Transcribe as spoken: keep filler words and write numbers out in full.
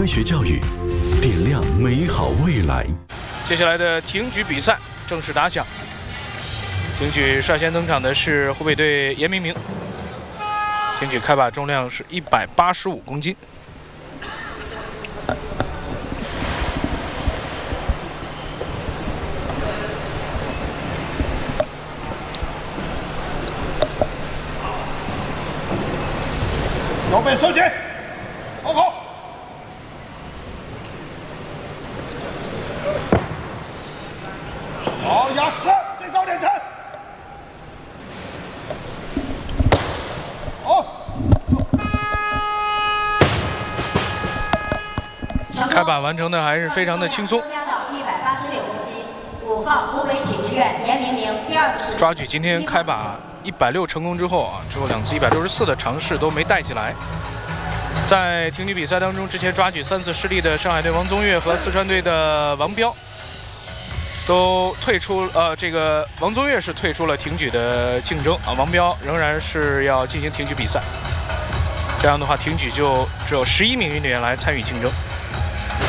科学教育，点亮美好未来。 接下来的挺举比赛正式打响。挺举率先登场的是湖北队严明明，挺举开把重量是一百八十五公斤。 腰背收紧，好好。好，压实，最高点沉。好。 开把完成的还是非常的轻松。 增加到一百八十六公斤。五号湖北体制院严明明第二次抓举今天开把。 一百六成功之后啊，之后两次一百六十四的尝试都没带起来。在挺举比赛当中，之前抓举三次失利的上海队王宗岳和四川队的王彪，都退出。呃，这个王宗岳是退出了挺举的竞争啊，王彪仍然是要进行挺举比赛。这样的话，挺举就只有十一名运动员来参与竞争。